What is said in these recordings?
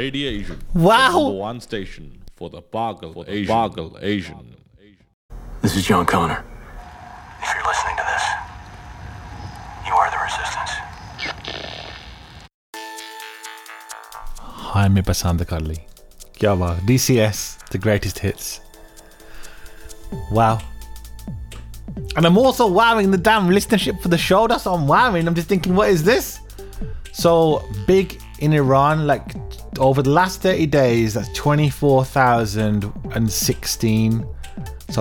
Radiation. Wow. The number one station for the Boggle Asian. This is John Connor. If you're listening to this, you are the resistance. Hi, मैं पसंद कर ली. क्या बात. DCS, the greatest hits. Wow. And I'm also wowing the damn listenership for the show. That's what I'm wowing. I'm just thinking, what is this? So big in Iran, like over the last 30 days, that's 24,016. So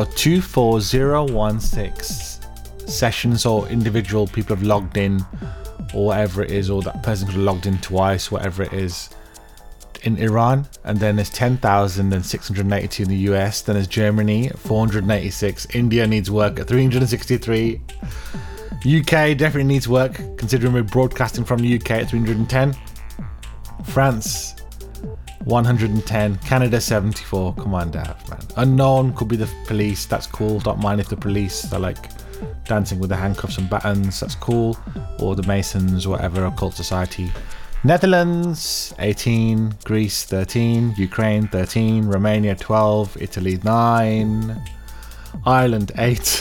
24016 sessions or individual people have logged in, or whatever it is, or that person could have logged in twice, whatever it is, in Iran. And then there's 10,682 in the US. Then there's Germany at 486. India needs work at 363. UK definitely needs work, considering we're broadcasting from the UK at 310. France 110. Canada 74. Come on, Dav, man. Unknown could be the police. That's cool. Don't mind if the police are like dancing with the handcuffs and buttons. That's cool. Or the Masons, whatever, occult society. Netherlands 18. Greece 13. Ukraine 13. Romania 12. Italy 9. Ireland 8.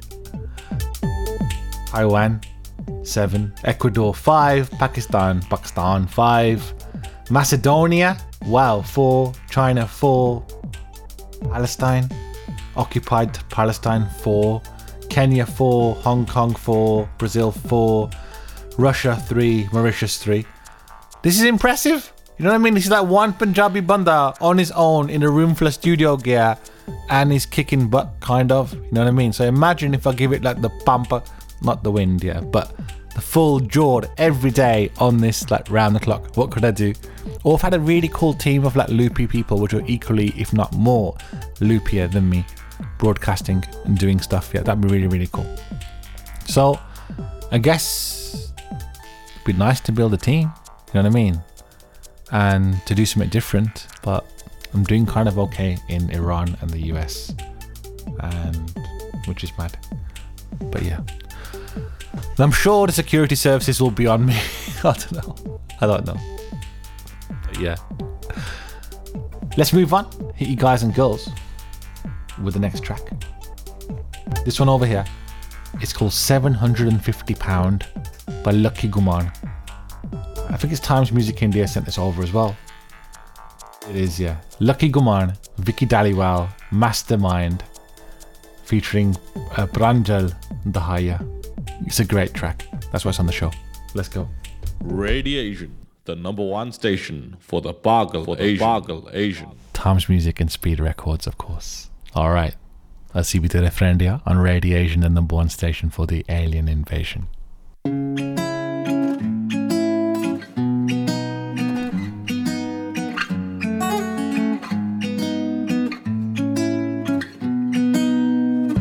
Taiwan 7. Ecuador 5. Pakistan 5. Macedonia 4. China 4. Palestine, occupied Palestine 4. Kenya 4. Hong Kong 4. Brazil 4. Russia 3. Mauritius 3. This is impressive. You know what I mean? This is like one Punjabi banda on his own in a room full of studio gear, and he's kicking butt, kind of. You know what I mean? So imagine if I give it like the pampa, not the wind, yeah, but the full jawed every day on this, like round the clock. What could I do? Or I've had a really cool team of like loopy people, which are equally, if not more, loopier than me, broadcasting and doing stuff. Yeah, that'd be really, really cool. So I guess it'd be nice to build a team. You know what I mean? And to do something different, but I'm doing kind of okay in Iran and the US, and which is mad. But yeah, I'm sure the security services will be on me. I don't know. But yeah, let's move on. Hit you guys and girls with the next track. This one over here, it's called £750 by Lucky Guman. I think it's Times Music India sent this over as well. It is, yeah. Lucky Guman, Vicky Dhaliwal, Mastermind, featuring Pranjal Dahaya. It's a great track. That's why it's on the show. Let's go. Radiation, the number one station for the Boggle Asian. Times Music and Speed Records, of course. All right. I'll see you with the friend here on Radiation, the number one station for the alien invasion.